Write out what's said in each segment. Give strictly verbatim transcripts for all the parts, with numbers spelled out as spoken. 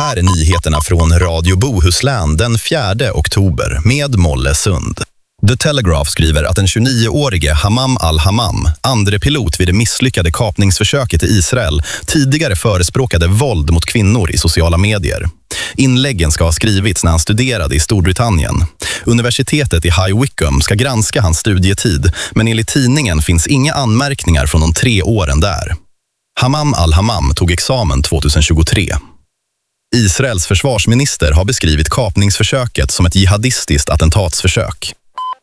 här är nyheterna från Radio Bohuslän den fjärde oktober med Molle Sund. The Telegraph skriver att den tjugonioårige Hammam al-Hammam, andre pilot vid det misslyckade kapningsförsöket i Israel, tidigare förespråkade våld mot kvinnor i sociala medier. Inläggen ska ha skrivits när han studerade i Storbritannien. Universitetet i High Wycombe ska granska hans studietid, men enligt tidningen finns inga anmärkningar från de tre åren där. Hammam al-Hammam tog examen tjugohundratjugotre. Israels försvarsminister har beskrivit kapningsförsöket som ett jihadistiskt attentatsförsök.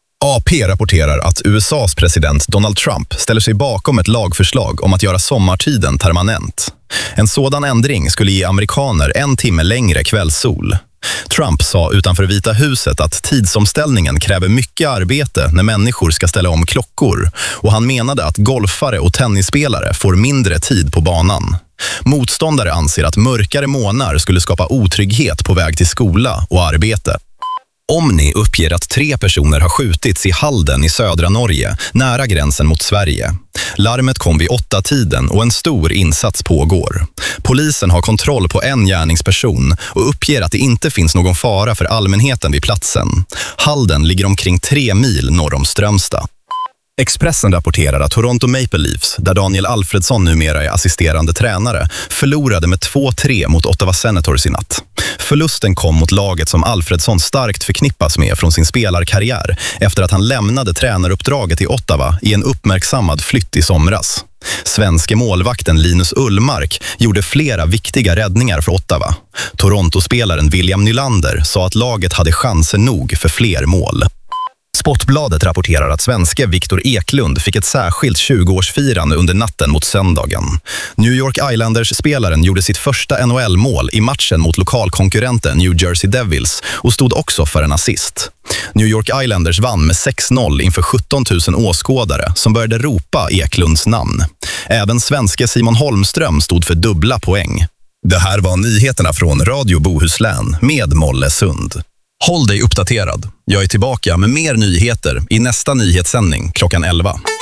A P rapporterar att U S A:s president Donald Trump ställer sig bakom ett lagförslag om att göra sommartiden permanent. En sådan ändring skulle ge amerikaner en timme längre kvällssol. Trump sa utanför Vita huset att tidsomställningen kräver mycket arbete när människor ska ställa om klockor, och han menade att golfare och tennisspelare får mindre tid på banan. Motståndare anser att mörkare månader skulle skapa otrygghet på väg till skola och arbete. Omni uppger att tre personer har skjutits i Halden i södra Norge, nära gränsen mot Sverige. Larmet kom vid åtta tiden och en stor insats pågår. Polisen har kontroll på en gärningsperson och uppger att det inte finns någon fara för allmänheten vid platsen. Halden ligger omkring tre mil norr om Strömstad. Expressen rapporterar att Toronto Maple Leafs, där Daniel Alfredsson numera är assisterande tränare, förlorade med två tre mot Ottawa Senators i natt. Förlusten kom mot laget som Alfredsson starkt förknippas med från sin spelarkarriär efter att han lämnade tränaruppdraget i Ottawa i en uppmärksammad flytt i somras. Svenske målvakten Linus Ullmark gjorde flera viktiga räddningar för Ottawa. Toronto-spelaren William Nylander sa att laget hade chanser nog för fler mål. Sportbladet rapporterar att svenske Victor Eklund fick ett särskilt tjugoårsfirande under natten mot söndagen. New York Islanders-spelaren gjorde sitt första N H L-mål i matchen mot lokalkonkurrenten New Jersey Devils och stod också för en assist. New York Islanders vann med sex noll inför sjutton tusen åskådare som började ropa Eklunds namn. Även svenske Simon Holmström stod för dubbla poäng. Det här var nyheterna från Radio Bohuslän med Molle Sund. Håll dig uppdaterad. Jag är tillbaka med mer nyheter i nästa nyhetssändning klockan elva.